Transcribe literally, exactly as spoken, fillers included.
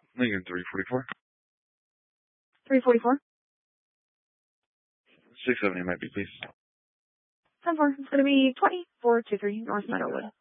Lincoln three forty-four. three forty-four. six seventy might be, please. ten four. It's going to be twenty-four two three North Meadowwood.